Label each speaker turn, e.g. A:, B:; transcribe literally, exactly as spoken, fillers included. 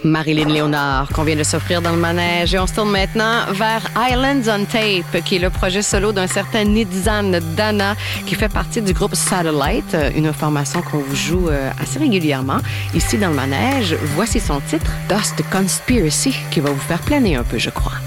A: Marilyn Léonard qu'on vient de s'offrir dans le manège. Et on se tourne maintenant vers Islands on Tape, qui est le projet solo d'un certain Nitzan Dana, qui fait partie du groupe Satellite, une formation qu'on vous joue assez régulièrement ici dans le manège. Voici son titre, Dust Conspiracy, qui va vous faire planer un peu, je crois.